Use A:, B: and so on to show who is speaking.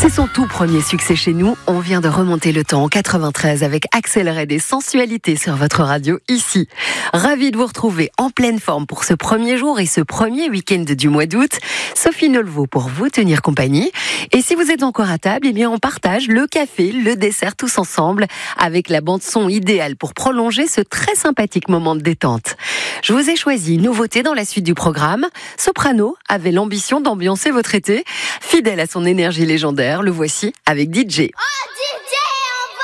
A: C'est son tout premier succès chez nous. On vient de remonter le temps en 93 avec Axel Red et Sensualité sur votre radio ici. Ravi de vous retrouver en pleine forme pour ce premier jour et ce premier week-end du mois d'août. Sophie Nolveau pour vous tenir compagnie. Et si vous êtes encore à table, eh bien on partage le café, le dessert tous ensemble avec la bande son idéale pour prolonger ce très sympathique moment de détente. Je vous ai choisi une nouveauté dans la suite du programme. Soprano avait l'ambition d'ambiancer votre été. Fidèle à son énergie légendaire, le voici avec DJ.
B: Oh, DJ